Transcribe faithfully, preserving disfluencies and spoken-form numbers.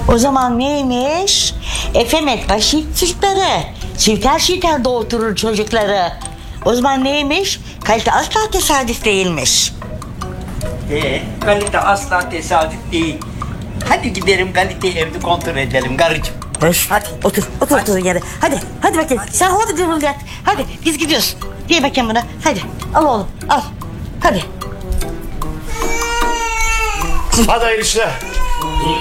O zaman neymiş? Efemet basit çocukları. Şilter şilter doğurtur çocukları. O zaman neymiş? Kalite asla tesadüf değilmiş. Ee, kalite asla tesadüf değil. Hadi gidelim kaliteyi evde kontrol edelim karıcığım. Hoş. Hadi otur, otur otur yere. Hadi, hadi bakayım. Sen hadi cıvıl yat. Hadi biz gidiyoruz. Diye bakayım buna. Hadi al oğlum, al. Hadi. Hadi hayırlı işler.